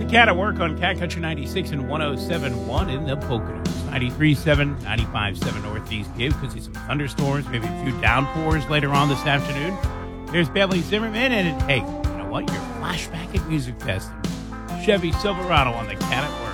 Cat at work on Cat Country 96 and 107.1 in the Poconos. 93.7, 95.7 Northeast give. Could see some thunderstorms, maybe a few downpours later on this afternoon. Here's Bailey Zimmerman, and hey, you know what? Your flashback at Music Fest. Chevy Silverado on the Cat at work.